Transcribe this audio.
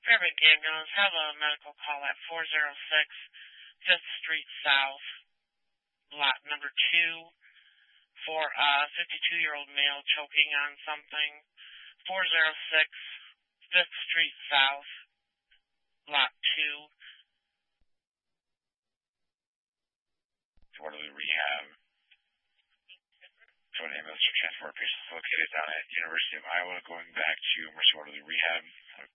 Fairbank Ambulance, have a medical call at 406 5th Street South, lot number 2, for a 52-year-old male choking on something. 406 5th Street South, lot 2. Waterloo Rehab. So an ambulance to transport patients located down at University of Iowa, going back to Mercy Waterloo Rehab.